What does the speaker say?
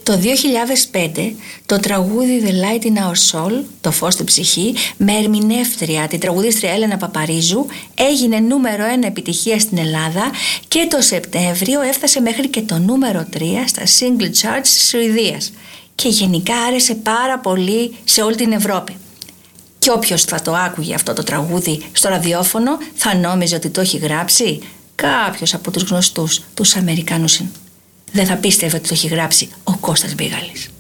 Το 2005 το τραγούδι The Light in Our Soul, το φως στην ψυχή, με ερμηνεύτρια την τραγουδίστρια Έλενα Παπαρίζου, έγινε νούμερο 1 επιτυχία στην Ελλάδα και το Σεπτέμβριο έφτασε μέχρι και το νούμερο 3 στα single charts της Σουηδίας και γενικά άρεσε πάρα πολύ σε όλη την Ευρώπη. Και όποιος θα το άκουγε αυτό το τραγούδι στο ραδιόφωνο θα νόμιζε ότι το έχει γράψει κάποιος από τους γνωστούς, τους Αμερικάνους. Δεν θα πίστευε ότι το έχει γράψει ο Κώστας Μπίγαλης.